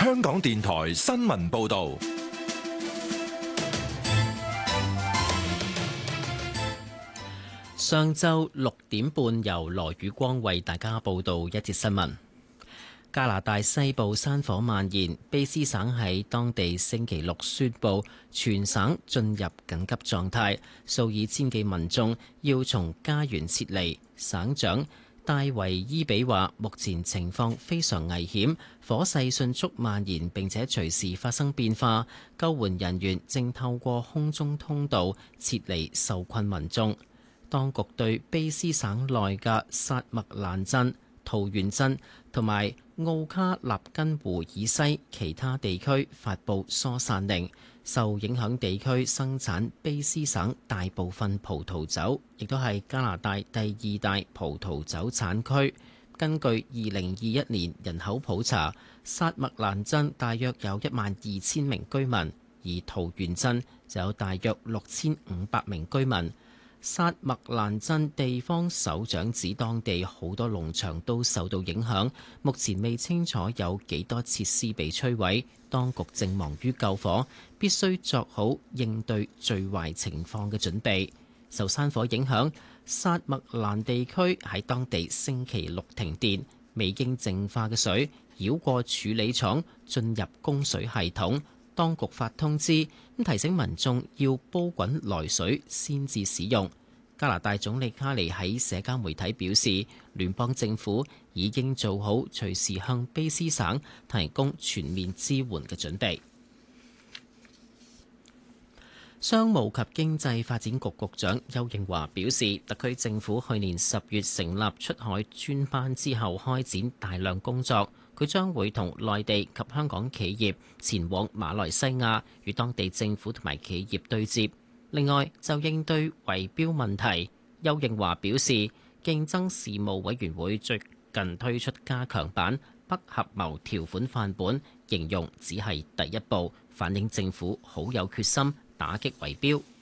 香港電台新聞報道。 上晝6點半，由羅宇光為大家報道一節新聞。加拿大西部山火蔓延，卑詩省喺當地星期六宣布全省進入緊急狀態，數以千計民眾要從家園撤離。省長戴維伊比話：目前情況非常危險，火勢迅速蔓延並且隨時發生變化，救援人員正透過空中通道撤離受困民眾。當局對卑詩省內嘅薩麥蘭鎮、桃園鎮同埋奧卡納根湖以西其他地區發布疏散令。受影響地區生產卑詩省大部分葡萄酒，亦都係加拿大第二大葡萄酒產區。根據2021年人口普查，薩麥蘭鎮大約有12000名居民，而桃園鎮就有大約6500名居民。薩麥蘭鎮地方首長指，當地好多農場都受到影響，目前未清楚有幾多設施被摧毀，當局正忙於救火，必須作好應對最壞情況嘅準備。受山火影響，薩麥蘭地區喺當地星期六停電，未經淨化嘅水繞過處理廠進入供水系統。當局發通知，提醒民眾要煲滾來水先至使用。加拿大總理卡尼喺社交媒體表示，聯邦政府已經做好隨時向卑詩省提供全面支援嘅準備。商務及經濟發展局局長邱應華表示，特區政府去年10月成立出海專班之後，開展大量工作。佢將會同內地及香港企業前往馬來西亞，與當地政府同埋企業對接。另外，就應對圍標問題，邱應華表示，競爭事務委員會最近推出加強版不合謀條款範本，形容只係第一步，反映政府好有決心打擊圍標。